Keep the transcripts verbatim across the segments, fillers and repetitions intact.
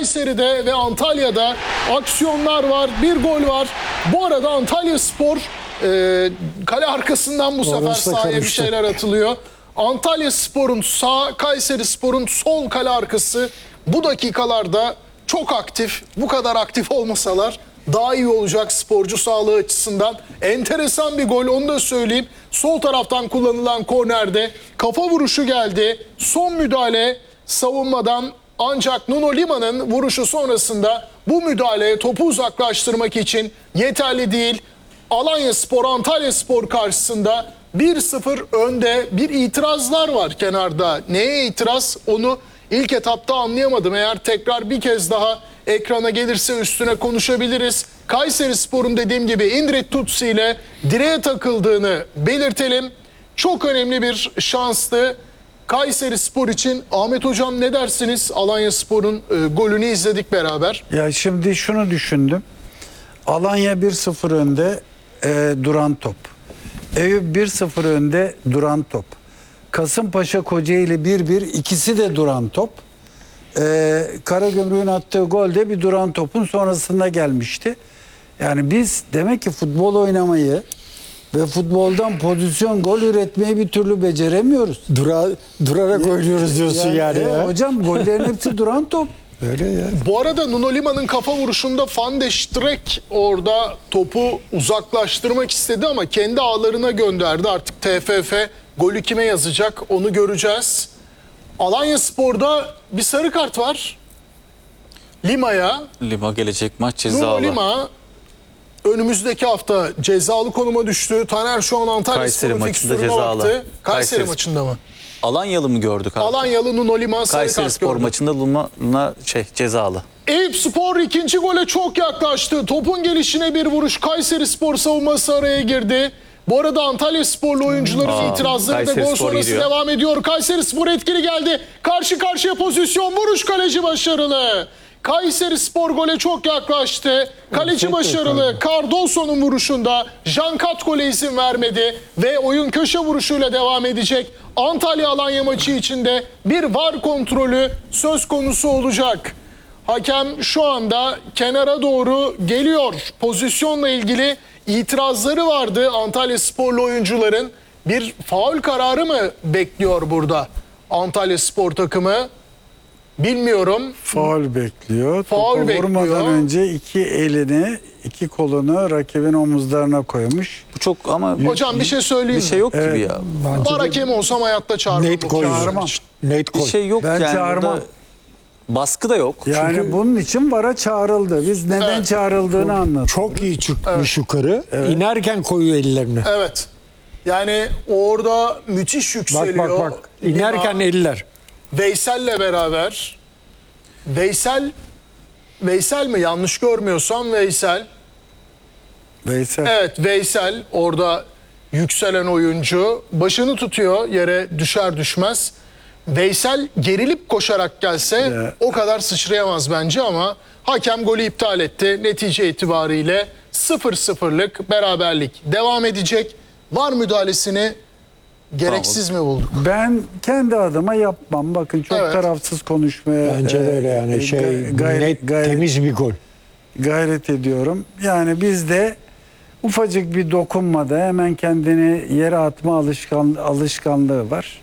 Kayseri'de ve Antalya'da aksiyonlar var. Bir gol var. Bu arada Antalyaspor e, kale arkasından bu sefer Orası da sahaya bir karıştı. şeyler atılıyor. Antalyaspor'un sağ, Kayserispor'un sol kale arkası bu dakikalarda çok aktif. Bu kadar aktif olmasalar daha iyi olacak sporcu sağlığı açısından. Enteresan bir gol, onu da söyleyeyim. Sol taraftan kullanılan kornerde kafa vuruşu geldi. Son müdahale savunmadan, ancak Nuno Lima'nın vuruşu sonrasında bu müdahale topu uzaklaştırmak için yeterli değil. Alanyaspor Antalyaspor karşısında bir sıfır önde. Bir itirazlar var kenarda. Neye itiraz? Onu ilk etapta anlayamadım. Eğer tekrar bir kez daha ekrana gelirse üstüne konuşabiliriz. Kayserispor'un dediğim gibi Indrit Tutsi ile direğe takıldığını belirtelim. Çok önemli bir şanstı Kayserispor için. Ahmet Hocam ne dersiniz? Alanyaspor'un e, golünü izledik beraber. Ya şimdi şunu düşündüm. Alanya bir sıfır önde e, duran top. Eyüp bir sıfır önde duran top. Kasımpaşa Kocaeli bir bir, ikisi de duran top. E, Karagümrük'ün attığı gol de bir duran topun sonrasında gelmişti. Yani biz demek ki futbol oynamayı ve futboldan pozisyon gol üretmeyi bir türlü beceremiyoruz. Dura, durarak oynuyoruz diyorsun yani. e, ya. Hocam gollerin hepsi duran top. Öyle ya. Bu arada Nuno Lima'nın kafa vuruşunda Van de Streek orada topu uzaklaştırmak istedi ama kendi ağlarına gönderdi. Artık T F F golü kime yazacak onu göreceğiz. Alanyaspor'da bir sarı kart var. Lima'ya. Lima gelecek maç Nuno cezalı. Lima önümüzdeki hafta cezalı konuma düştü. Taner şu an Kayseri Antalyaspor'un maçında fikstürünü cezalı. baktı. Kayseri, Kayseri maçında mı? Alanyalı mı gördük abi? Alanyalı Nuno Lima sarı Kayseri kart Spor gördü. maçında Luma, Luma şey cezalı. Eyüpspor ikinci gole çok yaklaştı. Topun gelişine bir vuruş. Kayserispor savunması araya girdi. Bu arada Antalyasporlu oyuncuların Aa, itirazları da gol Kayserispor sonrası gidiyor. devam ediyor. Kayserispor etkili geldi. Karşı karşıya pozisyon. Vuruş, kaleci başarılı. Kayserispor gole çok yaklaştı. Kaleci başarılı. Cardoso'nun vuruşunda Jankat gole izin vermedi ve oyun köşe vuruşuyla devam edecek. Antalya Alanya maçı içinde bir VAR kontrolü söz konusu olacak. Hakem şu anda kenara doğru geliyor. Pozisyonla ilgili itirazları vardı Antalyasporlu oyuncuların. Bir faul kararı mı bekliyor burada Antalyaspor takımı? Bilmiyorum. Faul bekliyor. Faul Topa bekliyor. vurmadan önce iki elini, iki kolunu rakibin omuzlarına koymuş. Bu çok ama Hocam bir şey söyleyeyim bir mi? şey yok gibi ya. VAR hakemi olsam hayatta çağırmam. Net gol. Çağırmam. Net Bir gol. şey yok Ben yani. çağırmam. Burada baskı da yok. Yani Çünkü- bunun için VAR'a çağrıldı. Biz neden Evet. çağrıldığını anlattık. Çok iyi çıkmış yukarı. İnerken koyuyor ellerini. Evet. Yani orada müthiş Bak yükseliyor. bak bak. İnerken Lima, eller. Veysel'le beraber. Veysel Veysel mi? Yanlış görmüyorsam Veysel. Veysel. Evet, Veysel orada yükselen oyuncu. Başını tutuyor yere düşer düşmez. Veysel gerilip koşarak gelse Ya. o kadar sıçrayamaz bence ama hakem golü iptal etti. Netice itibariyle sıfır sıfırlık beraberlik devam edecek. VAR müdahalesini gereksiz mi bulduk? Ben kendi adıma yapmam. Bakın çok Evet. tarafsız konuşmaya Bence de öyle yani. e, Şey gay- gayret, net gayret, temiz bir gol. gayret ediyorum. Yani bizde ufacık bir dokunmada hemen kendini yere atma alışkan, alışkanlığı var.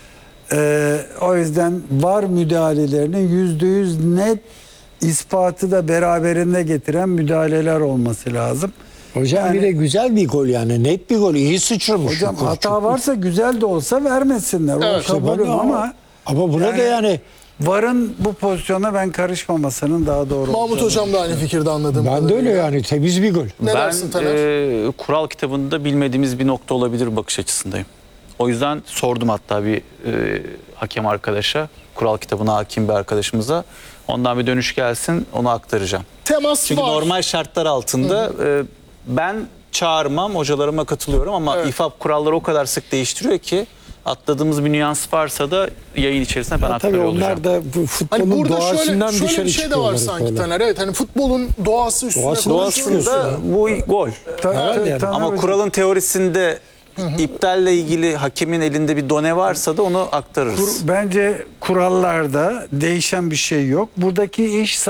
Ee, o yüzden VAR müdahalelerinin yüzde yüz net ispatı da beraberinde getiren müdahaleler olması lazım. Hocam Yani- bir de güzel bir gol yani. Net bir gol. İyi sıçramış. Hocam yukarı. hata varsa güzel de olsa vermesinler. Evet. O kabulüm Ama- ama Ama buna yani- da yani VAR'ın bu pozisyona ben karışmamasının daha doğru Mahmut olacağını Hocam da aynı fikirde anladım. ben de öyle yani. Temiz bir gol. Ne ben dersin Taner? e, kural kitabında bilmediğimiz bir nokta olabilir bakış açısındayım. O yüzden sordum hatta bir e, hakem arkadaşa, kural kitabına hakim bir arkadaşımıza. Ondan bir dönüş gelsin, onu aktaracağım. Temas Çünkü var. normal şartlar altında e, ben çağırmam, hocalarıma katılıyorum ama Evet. İ F A B kuralları o kadar sık değiştiriyor ki atladığımız bir nüans varsa da yayın içerisinde ben Tabii aktarıyor olacağım. onlar da bu futbolun Hani burada şöyle, doğasından şöyle dışarı bir şey de çıkıyorlar. var hep sanki böyle. Taner. Evet, hani futbolun doğası üstüne Doğasından konuşuyoruz. Doğasında bu gol. Ta- Evet ta- yani. Taner Ama Hocam, kuralın teorisinde iptalle ilgili hakemin elinde bir done varsa da onu aktarırız. kur- bence kurallarda değişen bir şey yok. Buradaki iş